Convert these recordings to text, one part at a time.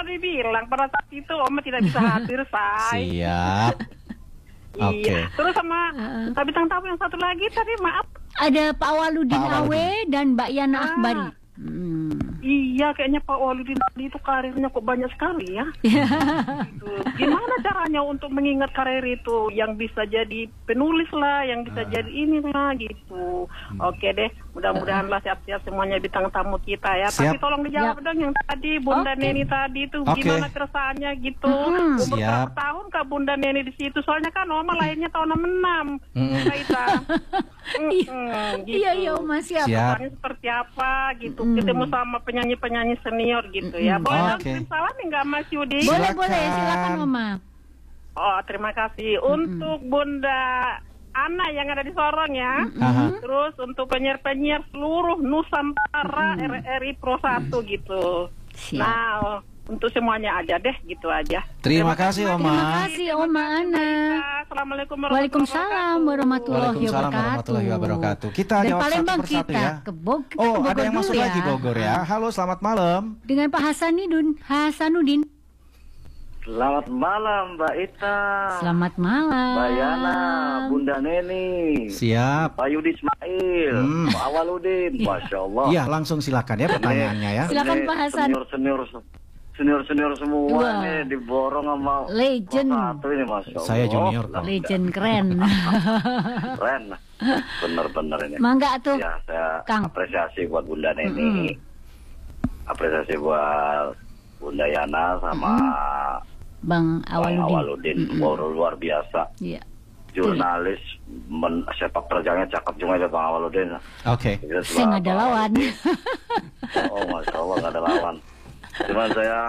dibilang pada saat itu Oma tidak bisa hadir, say. Siap. Iya. Terus sama bintang tamu yang satu lagi tadi, maaf. Ada Pak Waludin Awe dan Mbak Yana Akbari. Iya, kayaknya Pak Waludin tadi itu karirnya kok banyak sekali ya. Gitu. Gimana caranya untuk mengingat karir itu? Yang bisa jadi penulis lah, yang bisa jadi ini lah gitu. Oke deh, mudah-mudahan lah siap-siap semuanya bintang tamu kita ya. Siap. Tapi tolong dijawab dong yang tadi Bunda Neni tadi itu gimana keresahannya gitu. Umur berapa tahun Kak Bunda Neni di situ? Soalnya kan Oma lahirnya tahun 66. Kaita. Gitu. Iya, Oma siap. Seperti apa gitu. Ketemu sama penyanyi-penyanyi senior gitu ya. Boleh kirim salam enggak Mas Yudi? Boleh, silakan Oma. Oh, terima kasih. Untuk Bunda Ana yang ada di Sorong ya. Terus untuk penyiar-penyiar seluruh Nusantara RRI Pro 1 gitu. Siap. Nah, untuk semuanya aja deh, gitu aja. Terima kasih Oma. Terima kasih Oma Ana. Assalamualaikum Waalaikumsalam warahmatullahi wabarakatuh. Kita dari jawab Palembang satu persatu kita ya. ke Bogor. Oh, ada yang masuk lagi Bogor ya. Halo, selamat malam. Dengan Pak Hasanuddin. Selamat malam Mbak Ita. Selamat malam. Mbak Yana, Bunda Neni. Siap. Pak Yudi Ismail, Pak Awaludin. Masya Allah. Iya, langsung silakan ya pertanyaannya ya. Silakan Pak Hasan. Senior semua nih diborong sama legend. Satu ini, Masya Allah. Saya junior kok. Legend keren. Keren. Bener-bener ini. Mangga tuh. Ya, saya Kang. apresiasi buat Bunda Neni. Apresiasi buat Bunda Yana sama Bang Awaludin. Luar biasa. Iya. Jurnalis sepak terjangnya cakep juga ya Bang Awaludin. Oke. Saya nggak ada lawan. Oh, Masya Allah nggak ada lawan. Cuman saya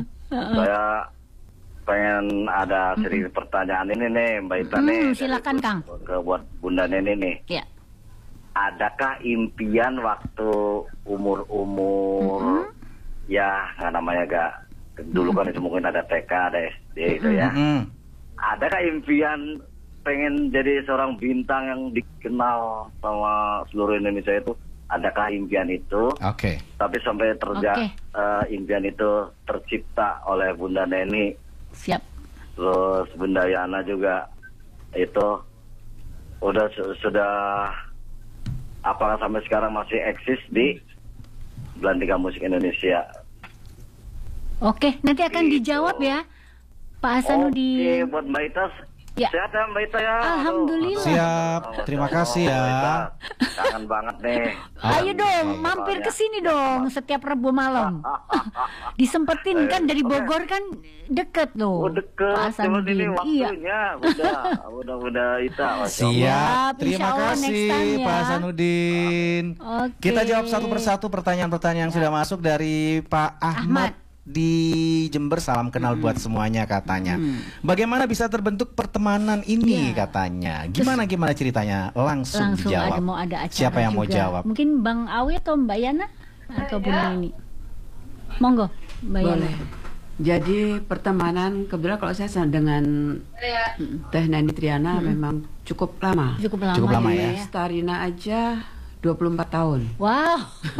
pengen ada sedikit pertanyaan ini nih Mbak Ita nih. Silakan Kang. Buat Bunda Neni nih. Ya. Adakah impian waktu umur ya nggak namanya gak dulu kan itu mungkin ada TK ada SD itu ya. Adakah impian pengen jadi seorang bintang yang dikenal sama seluruh Indonesia itu? Adakah impian itu? Oke. Tapi sampai impian itu tercipta oleh Bunda Neni. Siap. Terus Bunda Yana juga itu sudah apakah sampai sekarang masih eksis di Belantika Musik Indonesia? Oke, nanti akan dijawab ya Pak Hasanuddin. Oke, buat Mbak Ita. Ya. Sehat ya Mbak Ita ya. Alhamdulillah. Siap. Terima kasih ya. Kangen banget nih. Ayo dong, mampir ke sini dong setiap Rabu malam. Disempetin kan dari Bogor kan deket loh. Oh, deket. Cuma ini waktunya. Udah Ita. Siap. Terima Insya Allah next kasih time ya. Pak Hasanuddin. Kita jawab satu persatu pertanyaan-pertanyaan yang sudah masuk dari Pak Ahmad di Jember. Salam kenal buat semuanya katanya. Bagaimana bisa terbentuk pertemanan ini katanya? Gimana ceritanya? Langsung dijawab. Ada acara siapa yang juga. mau jawab? Mungkin Bang Awe atau Mbak Yana atau Bunda Neni. Monggo Mbak Yana. Jadi pertemanan kebetulan kalau saya dengan Teh Neni Triana memang cukup lama. Cukup lama ya. Starina aja 24 tahun. Wow.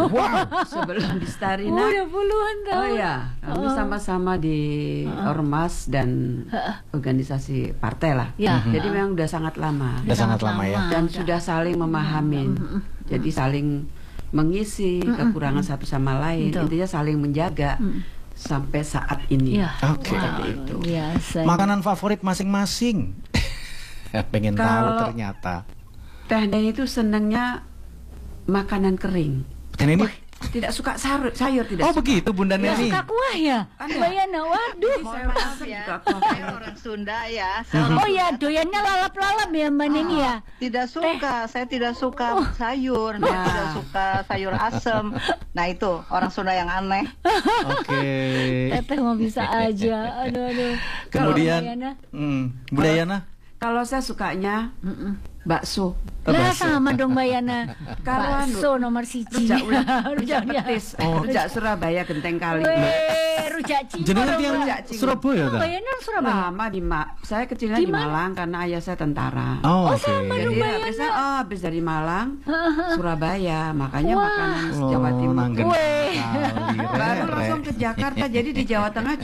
Sebelum di Starina udah puluhan tahun. Oh ya, kami sama-sama di Ormas dan organisasi partai lah. Jadi memang udah sangat lama. Udah sangat lama ya. Dan sudah saling memahamin. Jadi saling mengisi kekurangan satu sama lain. Intinya saling menjaga sampai saat ini. Oke. Itu. Makanan favorit masing-masing. Pengen tahu ternyata. Teh Neni itu senangnya makanan kering. Ini tidak suka sayur tidak. Oh suka. Begitu Bunda Neni. Suka kuah ya? Mbak Yana, waduh. Maaf ya, saya orang Sunda ya. Oh ya, doyannya lalap-lalap ya Mbak Neni ya? Tidak suka, saya tidak suka sayur, saya tidak suka sayur asem. Nah itu orang Sunda yang aneh. Oke. Teteh mau bisa aja. Aduh. Kemudian Bunda Yana? Kalau saya sukanya bakso. Lah sama dong Mbak Yana. Bakso nomor siji. Rujak petis. Rujak Surabaya Genteng Kali. Rujak Cina. Jenengan yang Surabaya kan? Mbak Yana Surabaya. Lama saya kecilnya di Malang karena ayah saya tentara. Oh sama dong Mbak Jadi Yana. habis dari Malang Surabaya, makanya makanan Jawa Timur. Weh. Baru langsung ke Jakarta, jadi di Jawa Tengah